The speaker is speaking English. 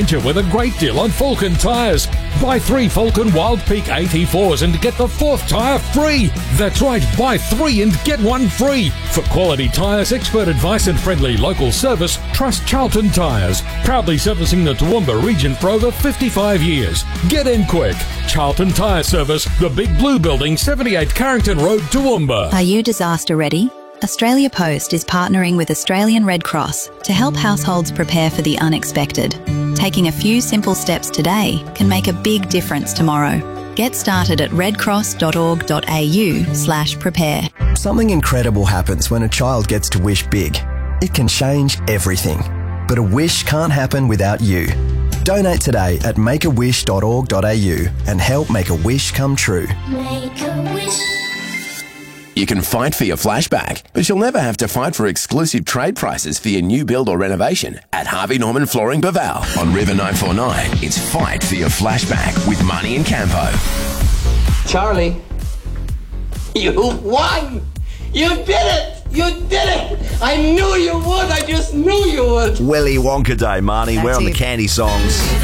adventure with a great deal on Falcon tyres. Buy 3 Falcon Wild Peak 84s and get the 4th tyre free. That's right, buy 3 and get 1 free. For quality tyres, expert advice and friendly local service, trust Charlton Tyres. Proudly servicing the Toowoomba region for over 55 years. Get in quick. Charlton Tyre Service, the Big Blue Building, 78 Carrington Road, Toowoomba. Are you disaster ready? Australia Post is partnering with Australian Red Cross to help households prepare for the unexpected. Taking a few simple steps today can make a big difference tomorrow. Get started at redcross.org.au/prepare. Something incredible happens when a child gets to wish big. It can change everything. But a wish can't happen without you. Donate today at makeawish.org.au and help make a wish come true. Make a wish. You can fight for your flashback, but you'll never have to fight for exclusive trade prices for your new build or renovation at Harvey Norman Flooring Baval. On River 949, it's Fight for Your Flashback with Marnie and Campo. Charlie, you won! You did it! You did it! I knew you would! I just knew you would! Willy Wonka Day, Marnie. We're on the candy songs.